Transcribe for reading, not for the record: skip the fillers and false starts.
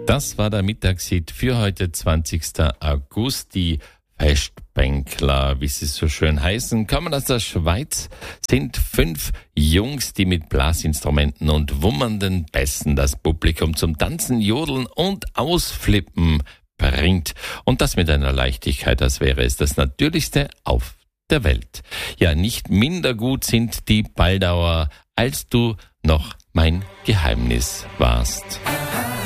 Das war der Mittagshit für heute, 20. August. Die Festbänkler, wie sie so schön heißen, kommen aus der Schweiz, sind 5 Jungs, die mit Blasinstrumenten und wummernden Bässen das Publikum zum Tanzen, Jodeln und Ausflippen bringt. Und das mit einer Leichtigkeit, als wäre es das Natürlichste auf der Welt. Ja, nicht minder gut sind die Baldauer, als du noch mein Geheimnis warst.